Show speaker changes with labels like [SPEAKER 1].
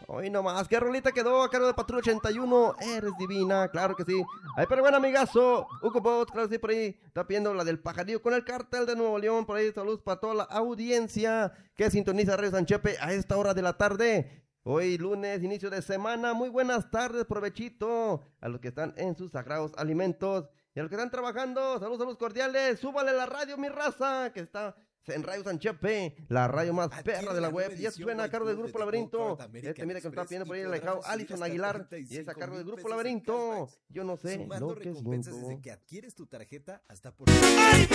[SPEAKER 1] Hoy nomás, qué rolita quedó a cargo de Patrulla 81. Eres divina, claro que sí. Ay, pero bueno, amigazo. Hugo Boss, claro que sí, por ahí está pidiendo la del pajarillo con el cartel de Nuevo León. Por ahí, saludos para toda la audiencia que sintoniza Radio Sanchepe a esta hora de la tarde. Hoy lunes, inicio de semana. Muy buenas tardes, provechito a los que están en sus sagrados alimentos y a los que están trabajando. Saludos cordiales. Súbale la radio, mi raza, que está en Radio Sanchepe, la radio más perra de la web. Y eso suena a cargo del Grupo Laberinto. Mira que me está pidiendo por ahí el alejado Alison Aguilar. Y es a cargo del Grupo Laberinto. Yo no sé lo que siento.
[SPEAKER 2] Desde que adquieres tu tarjeta hasta por...